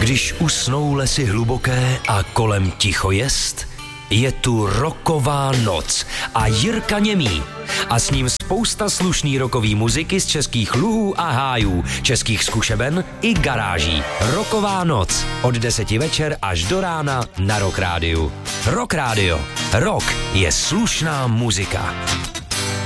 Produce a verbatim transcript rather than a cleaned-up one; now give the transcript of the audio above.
Když usnou lesy hluboké a kolem ticho jest, je tu rocková noc a Jirka Němý. A s ním spousta slušný rockový muziky z českých luhů a hájů, českých zkušeben i garáží. Rocková noc od deseti večer až do rána na Rock Rádiu. Rock Rádio. Rock je slušná muzika.